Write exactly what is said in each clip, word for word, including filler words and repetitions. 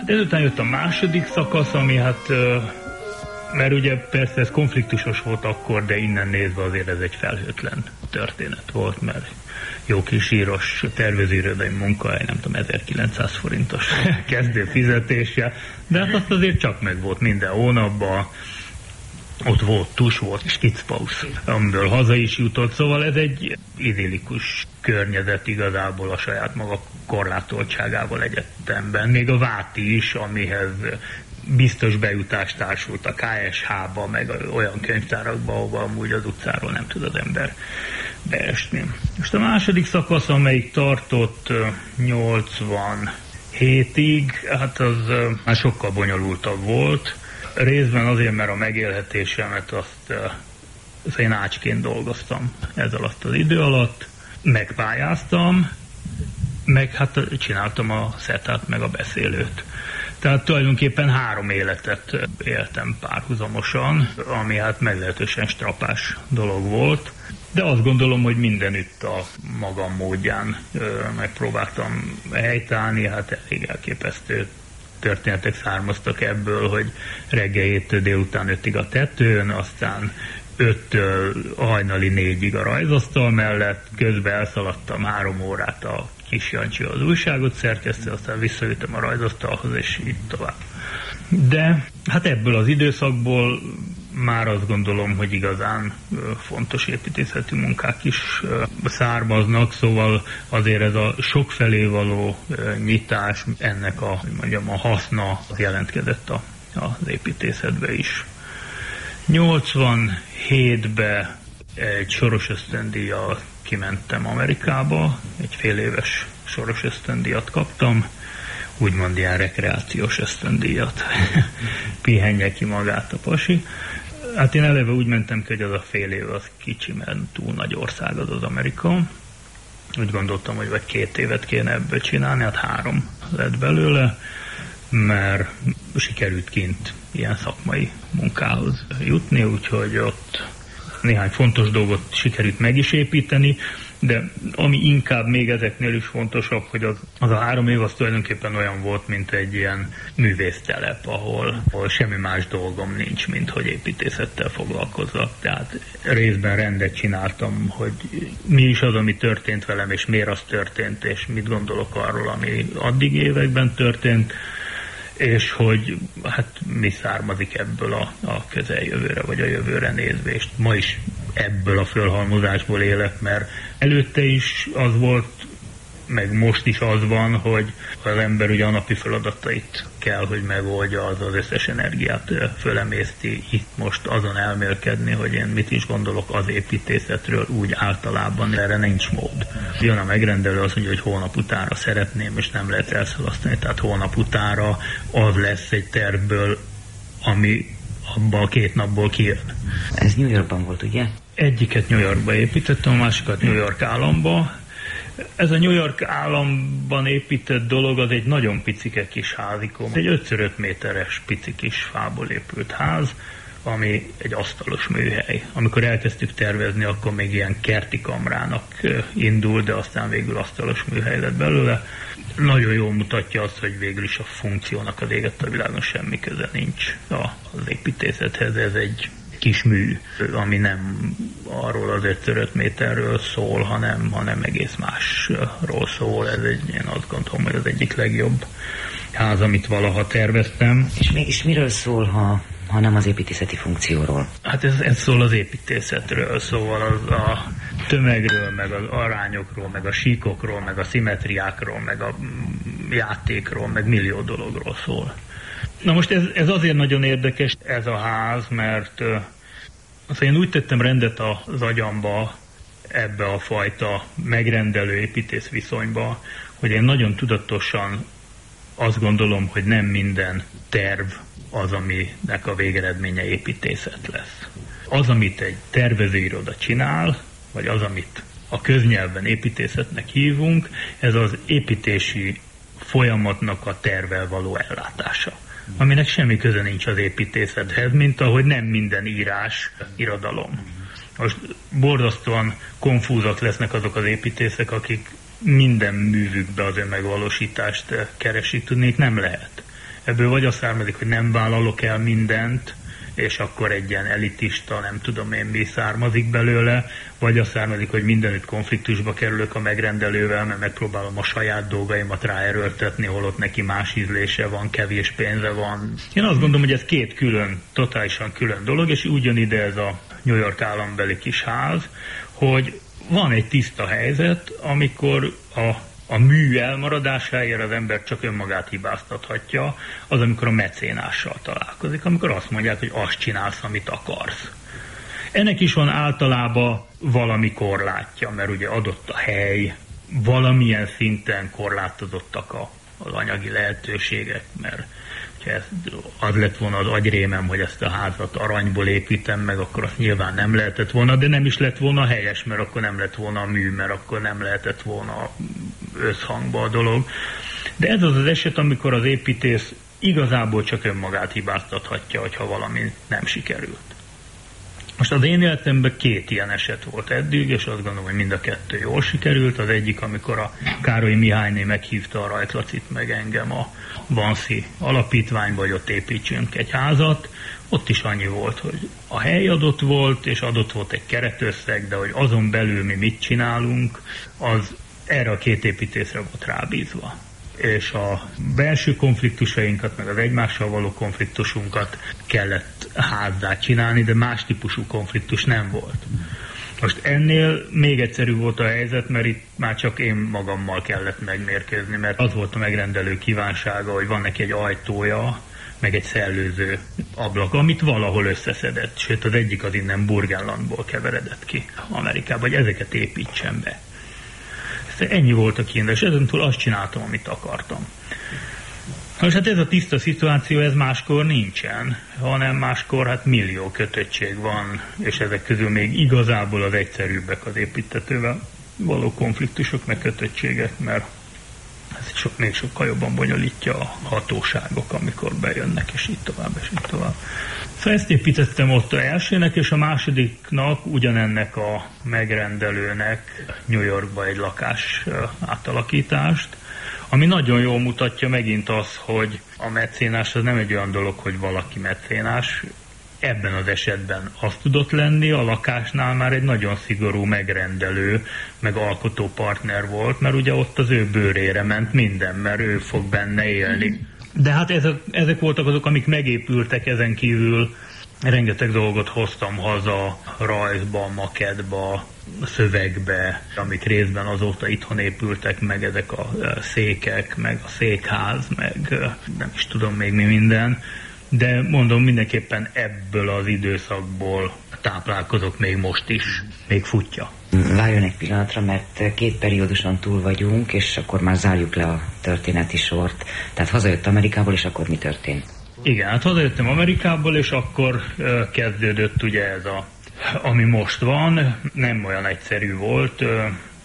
De ezután jött a második szakasz, ami hát, mert ugye persze ez konfliktusos volt akkor, de innen nézve azért ez egy felhőtlen történet volt, mert jó kis zsíros tervezőirodai munkahely, nem tudom, ezerkilencszáz forintos kezdő fizetése, de hát azt azért csak meg volt minden hónapban, ott volt tus, volt skicpausz, amiből haza is jutott, szóval ez egy idillikus környezet igazából a saját maga korlátoltságával egyetemben. Még a Váti is, amihez biztos bejutás társult a ká es há-ba, meg olyan könyvtárakba, ahova amúgy az utcáról nem tud az ember beesni. Most a második szakasz, amelyik tartott nyolcvanhétig, hát az már sokkal bonyolultabb volt. Részben azért, mert a megélhetésemet azt, azt én ácsként dolgoztam ez alatt az idő alatt, megpályáztam, meg hát csináltam a szetát, meg a beszélőt. Tehát tulajdonképpen három életet éltem párhuzamosan, ami hát meglehetősen strapás dolog volt, de azt gondolom, hogy mindenütt a magam módján megpróbáltam helytállni, hát elég elképesztő történetek származtak ebből, hogy reggel héttől délután ötig a tetőn, aztán öttől hajnali négyig a rajzasztal mellett, közben elszaladtam három órát a Kis Jancsi az újságot szerkesztő, aztán visszajöttem a rajzasztalhoz, és így tovább. De hát ebből az időszakból már azt gondolom, hogy igazán fontos építészeti munkák is származnak, szóval azért ez a sokfelé való nyitás, ennek a, mondjam, a haszna jelentkezett a, az építészetbe is. nyolcvanhétben egy soros ösztöndíjjal kimentem Amerikába, egy fél éves soros ösztöndíjat kaptam, úgymond ilyen rekreációs ösztöndíjat, pihenje ki magát a pasi. Hát én eleve úgy mentem ki, hogy az a fél év az kicsi, mert túl nagy ország az az Amerika. Úgy gondoltam, hogy vagy két évet kéne ebből csinálni, hát három lett belőle, mert sikerült kint ilyen szakmai munkához jutni, úgyhogy ott néhány fontos dolgot sikerült meg is építeni, de ami inkább még ezeknél is fontosabb, hogy az, az a három év az tulajdonképpen olyan volt, mint egy ilyen művésztelep, ahol, ahol semmi más dolgom nincs, mint hogy építészettel foglalkozzak. Tehát részben rendet csináltam, hogy mi is az, ami történt velem, és miért az történt, és mit gondolok arról, ami addig években történt, és hogy hát mi származik ebből a, a közeljövőre, vagy a jövőre nézve, és ma is ebből a fölhalmozásból élek, mert előtte is az volt, meg most is az van, hogy az ember ugye a napi feladatait kell, hogy megoldja, az az összes energiát fölemészti, itt most azon elmélkedni, hogy én mit is gondolok az építészetről úgy általában, erre nincs mód. Jön a megrendelő, azt mondja, hogy hónap utánra szeretném, és nem lehet elszalasztani, tehát hónap utánra az lesz egy tervből, ami abban a két napból kijön. Ez New Yorkban volt, ugye? Egyiket New Yorkba építettem, a másikat New York államba. Ez a New York államban épített dolog az egy nagyon picike kis házikó. Egy ötször öt méteres pici kis fából épült ház, ami egy asztalos műhely. Amikor elkezdtük tervezni, akkor még ilyen kerti kamrának indult, de aztán végül asztalos műhely lett belőle. Nagyon jól mutatja azt, hogy végül is a funkciónak az égett a világon semmi köze nincs az építészethez. Ez egy kis mű, ami nem arról az ötször öt méterről szól, hanem, hanem egész másról szól. Ez egy, én azt gondolom, hogy az egyik legjobb ház, amit valaha terveztem. És mégis miről szól, ha, ha nem az építészeti funkcióról? Hát ez, ez szól az építészetről, szóval az a tömegről, meg az arányokról, meg a síkokról, meg a szimmetriákról, meg a játékról, meg millió dologról szól. Na most ez, ez azért nagyon érdekes ez a ház, mert uh, azt én úgy tettem rendet az agyamba ebbe a fajta megrendelő építész viszonyba, hogy én nagyon tudatosan azt gondolom, hogy nem minden terv az, aminek a végeredménye építészet lesz. Az, amit egy tervezőiroda csinál, vagy az, amit a köznyelven építészetnek hívunk, ez az építési folyamatnak a tervvel való ellátása, aminek semmi köze nincs az építészethez, mint ahogy nem minden írás irodalom. Most borzasztóan konfúzak lesznek azok az építészek, akik minden művükbe az önmegvalósítást keresik, tudnék, nem lehet. Ebből vagy az származik, hogy nem vállalok el mindent, és akkor egy ilyen elitista, nem tudom én mi származik belőle, vagy az származik, hogy mindenütt konfliktusba kerülök a megrendelővel, mert megpróbálom a saját dolgaimat ráerőltetni, holott neki más ízlése van, kevés pénze van. Én azt gondolom, hogy ez két külön, totálisan külön dolog, és úgy jön ide ez a New York állambeli kis ház, hogy van egy tiszta helyzet, amikor a A mű elmaradásáért az ember csak önmagát hibáztathatja, az, amikor a mecénással találkozik, amikor azt mondják, hogy azt csinálsz, amit akarsz. Ennek is van általában valami korlátja, mert ugye adott a hely, valamilyen szinten korlátozottak a, az anyagi lehetőségek, mert ez, az lett volna az agyrémem, hogy ezt a házat aranyból építem meg, akkor azt nyilván nem lehetett volna, de nem is lett volna helyes, mert akkor nem lett volna a mű, mert akkor nem lehetett volna összhangba a dolog. De ez az az eset, amikor az építész igazából csak önmagát hibáztathatja, hogyha valami nem sikerült. Most az én életemben két ilyen eset volt eddig, és azt gondolom, hogy mind a kettő jól sikerült. Az egyik, amikor a Károly Mihályné meghívta a Rajt Lacit meg engem a Vanszi alapítványba, hogy ott építsünk egy házat. Ott is annyi volt, hogy a hely adott volt, és adott volt egy keretösszeg, de hogy azon belül mi mit csinálunk, az erre a két építészre volt rábízva. És a belső konfliktusainkat, meg az egymással való konfliktusunkat kellett házzá csinálni, de más típusú konfliktus nem volt. Most ennél még egyszerű volt a helyzet, mert itt már csak én magammal kellett megmérkőzni, mert az volt a megrendelő kívánsága, hogy van neki egy ajtója, meg egy szellőző ablak, amit valahol összeszedett, sőt az egyik az innen Burgenlandból keveredett ki Amerikába, hogy ezeket építsen be. Ennyi volt a kiindulás, és ezentúl azt csináltam, amit akartam. Most hát ez a tiszta szituáció, ez máskor nincsen, hanem máskor hát millió kötöttség van, és ezek közül még igazából az egyszerűbbek az építtetővel való konfliktusok, meg kötöttségek, mert ez sok, még sokkal jobban bonyolítja a hatóságok, amikor bejönnek, és így tovább, és így tovább. Szóval ezt építettem ott a elsőnek, és a másodiknak ugyanennek a megrendelőnek New Yorkba egy lakás átalakítást, ami nagyon jól mutatja megint az, hogy a mecénás az nem egy olyan dolog, hogy valaki mecénás. Ebben az esetben az tudott lenni, a lakásnál már egy nagyon szigorú megrendelő, meg alkotópartner volt, mert ugye ott az ő bőrére ment minden, mert ő fog benne élni. De hát ezek, ezek voltak azok, amik megépültek, ezen kívül rengeteg dolgot hoztam haza, rajzba, makettba, szövegbe, amik részben azóta itthon épültek, meg ezek a székek, meg a székház, meg nem is tudom még mi minden. De mondom, mindenképpen ebből az időszakból táplálkozok még most is, még futja. Várjon egy pillanatra, mert két perióduson túl vagyunk, és akkor már zárjuk le a történeti sort. Tehát hazajött Amerikából, és akkor mi történt? Igen, hát hazajöttem Amerikából, és akkor uh, kezdődött ugye ez a, ami most van, nem olyan egyszerű volt. Uh,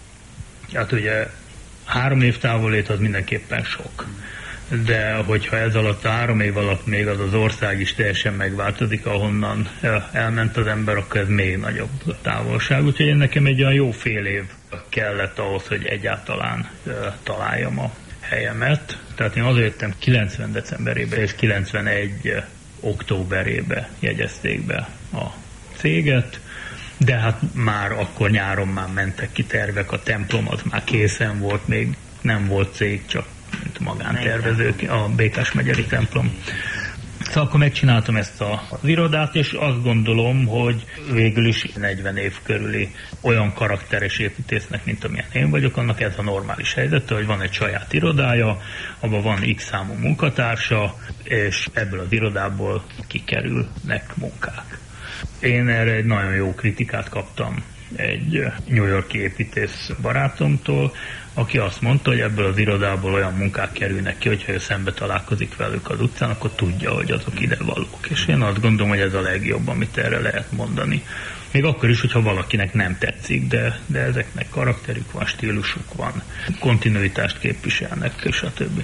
hát ugye három év távolét az mindenképpen sok. De hogyha ez alatt a három év alatt még az az ország is teljesen megváltozik, ahonnan elment az ember, akkor ez még nagyobb távolság. Úgyhogy én nekem egy olyan jó fél év kellett ahhoz, hogy egyáltalán találjam a helyemet. Tehát én azért jöttem kilencven decemberében és kilencvenegy októberébe jegyezték be a céget, de hát már akkor nyáron már mentek ki tervek, a templom az már készen volt, még nem volt cég, csak mint magántervezők, a Békás-megyeri templom. Szóval akkor megcsináltam ezt az irodát, és azt gondolom, hogy végül is negyven év körüli olyan karakteres építésznek, mint amilyen én vagyok, annak ez a normális helyzete, hogy van egy saját irodája, abban van x számú munkatársa, és ebből az irodából kikerülnek munkák. Én erre egy nagyon jó kritikát kaptam egy New York-i építész barátomtól, aki azt mondta, hogy ebből az irodából olyan munkák kerülnek ki, hogyha ő szembe találkozik velük az utcán, akkor tudja, hogy azok ide valók. És én azt gondolom, hogy ez a legjobb, amit erre lehet mondani. Még akkor is, hogyha valakinek nem tetszik, de, de ezeknek karakterük van, stílusuk van, kontinuitást képviselnek, és a többi.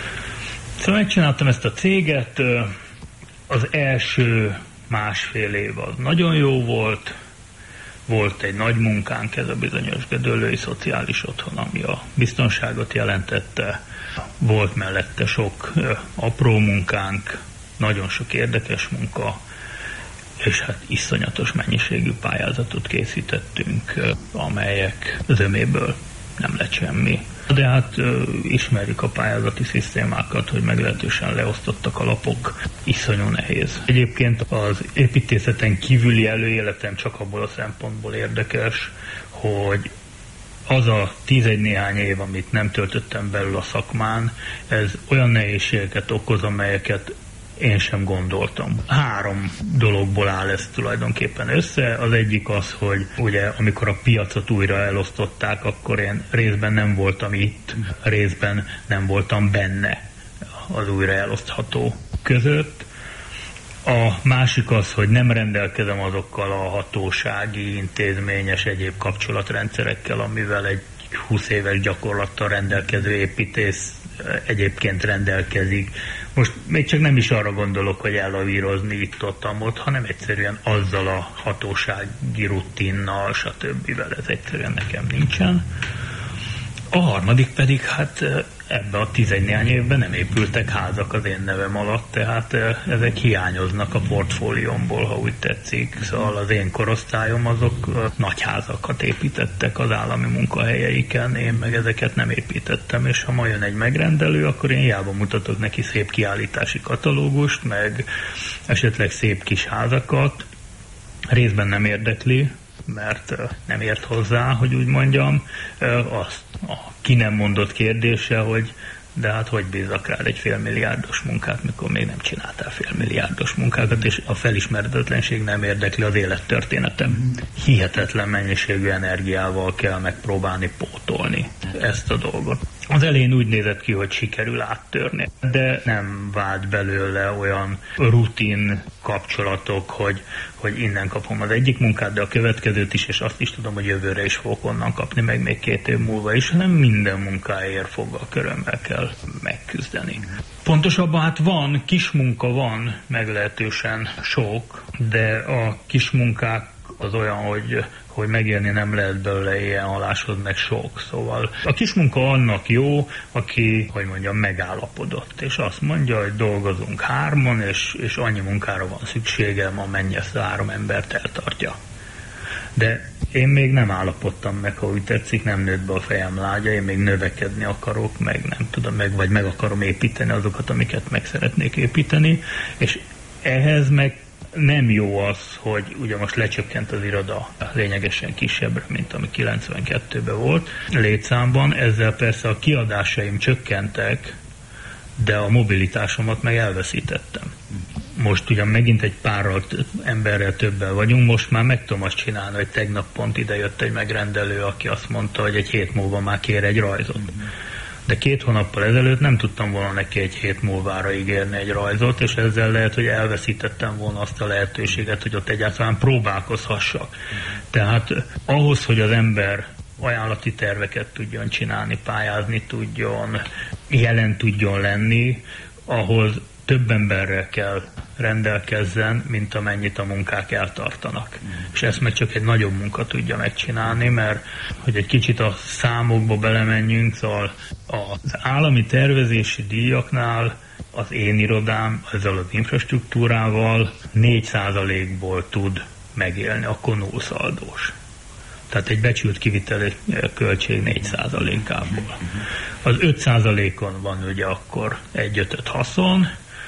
Szóval megcsináltam ezt a céget, az első másfél év az nagyon jó volt, volt egy nagy munkánk, ez a bizonyos Gödöllői Szociális Otthon, ami a biztonságot jelentette. Volt mellette sok apró munkánk, nagyon sok érdekes munka, és hát iszonyatos mennyiségű pályázatot készítettünk, amelyek zöméből nem lett semmi. De hát ö, ismerjük a pályázati szisztémákat, hogy meglehetősen leosztottak a lapok, iszonyú nehéz. Egyébként az építészeten kívüli előéletem csak abból a szempontból érdekes, hogy az a tizegy néhány év, amit nem töltöttem belül a szakmán, ez olyan nehézségeket okoz, amelyeket én sem gondoltam. Három dologból áll ez tulajdonképpen össze. Az egyik az, hogy ugye amikor a piacot újra elosztották, akkor én részben nem voltam itt, részben nem voltam benne az újra elosztható között. A másik az, hogy nem rendelkezem azokkal a hatósági, intézményes egyéb kapcsolatrendszerekkel, amivel egy húsz éves gyakorlattal rendelkező építész egyébként rendelkezik. Most még csak nem is arra gondolok, hogy elavírozni itt-ott-ott, hanem egyszerűen azzal a hatósági rutinnal, stb. Ez egyszerűen nekem nincsen. A harmadik pedig, hát ebben a tizegy néhány évben nem épültek házak az én nevem alatt, tehát ezek hiányoznak a portfóliómból, ha úgy tetszik. Szóval az én korosztályom azok nagy házakat építettek az állami munkahelyeiken, én meg ezeket nem építettem, és ha ma jön egy megrendelő, akkor én hiába mutatok neki szép kiállítási katalógust, meg esetleg szép kis házakat, részben nem érdekli, mert nem ért hozzá, hogy úgy mondjam, azt a ki nem mondott kérdése, hogy de hát hogy bízzak rád egy félmilliárdos munkát, mikor még nem csináltál félmilliárdos munkákat, és a felismertetlenség nem érdekli az élettörténetem. Hihetetlen mennyiségű energiával kell megpróbálni pótolni ezt a dolgot. Az elején úgy nézett ki, hogy sikerül áttörni, de nem vált belőle olyan rutin kapcsolatok, hogy, hogy innen kapom az egyik munkát, de a következőt is, és azt is tudom, hogy jövőre is fogok onnan kapni, meg még két év múlva is, hanem minden munkáért foggal körömmel kell megküzdeni. Pontosabban hát van, kis munka van, meglehetősen sok, de a kis munkák az olyan, hogy, hogy megélni nem lehet belőle ilyen halásod meg sok. Szóval a kis munka annak jó, aki, hogy mondjam, megállapodott, és azt mondja, hogy dolgozunk hárman, és, és annyi munkára van szükségem, amennyi ezt a három embert eltartja. De én még nem állapodtam meg, ha úgy tetszik, nem nőtt be a fejem lágya, én még növekedni akarok, meg nem tudom, meg, vagy meg akarom építeni azokat, amiket meg szeretnék építeni, és ehhez meg nem jó az, hogy ugye most lecsökkent az iroda lényegesen kisebbre, mint ami kilencvenkettőben volt létszámban, ezzel persze a kiadásaim csökkentek, de a mobilitásomat meg elveszítettem. Most ugyan megint egy párral emberrel többen vagyunk, most már meg tudom azt csinálni, hogy tegnap pont ide jött egy megrendelő, aki azt mondta, hogy egy hét múlva már kér egy rajzot. De két hónappal ezelőtt nem tudtam volna neki egy hét múlvára ígérni egy rajzot, és ezzel lehet, hogy elveszítettem volna azt a lehetőséget, hogy ott egyáltalán próbálkozhassak. Tehát ahhoz, hogy az ember ajánlati terveket tudjon csinálni, pályázni tudjon, jelen tudjon lenni, ahhoz több emberrel kell rendelkezzen, mint amennyit a munkák eltartanak. Mm. És ezt meg csak egy nagyobb munka tudja megcsinálni, mert hogy egy kicsit a számokba belemenjünk, szóval az állami tervezési díjaknál az én irodám ezzel az infrastruktúrával négy százalékból tud megélni, akkor nullszaldós. Tehát egy becsült kiviteli költség négy százalékából. Az öt százalékon van ugye akkor egy ötöt haszon,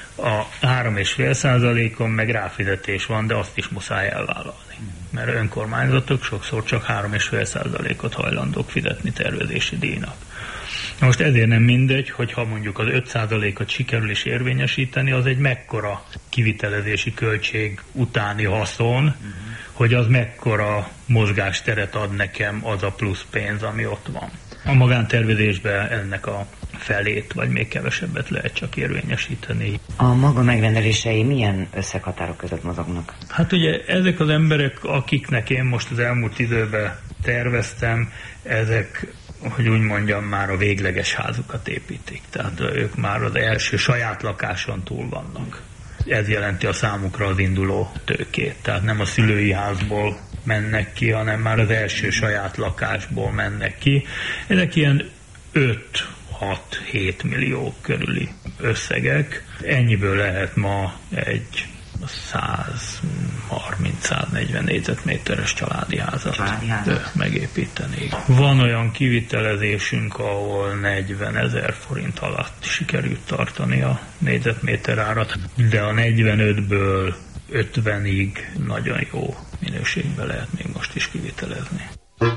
a három egész öt százalékon meg ráfizetés van, de azt is muszáj elvállalni. Mert önkormányzatok sokszor csak három egész öt százalékot hajlandók fizetni tervezési díjnak. Most ezért nem mindegy, hogyha mondjuk az öt százalékot sikerül is érvényesíteni, az egy mekkora kivitelezési költség utáni haszon, uh-huh. hogy az mekkora mozgásteret ad nekem az a plusz pénz, ami ott van. A magántervezésben ennek a felét, vagy még kevesebbet lehet csak érvényesíteni. A maga megrendelései milyen összeghatárok között mozognak? Hát ugye ezek az emberek, akiknek én most az elmúlt időben terveztem, ezek, hogy úgy mondjam, már a végleges házukat építik. Tehát ők már az első saját lakáson túl vannak. Ez jelenti a számukra az induló tőkét. Tehát nem a szülői házból mennek ki, hanem már az első saját lakásból mennek ki. Ezek ilyen öt-hat-hét millió körüli összegek. Ennyiből lehet ma egy száz harminc száz negyven négyzetméteres családi házat, családi házat megépíteni. Van olyan kivitelezésünk, ahol negyven ezer forint alatt sikerült tartani a négyzetméter árat, de a negyvenötből ötvenig nagyon jó minőségben lehet még most is kivitelezni.